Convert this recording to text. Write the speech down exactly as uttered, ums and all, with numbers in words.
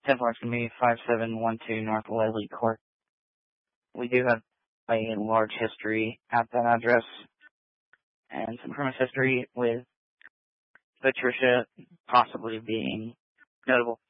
ten four is going to be five seven one two North Leslie Court. We do have a large history at that address, and some criminal history with Patricia possibly being notable.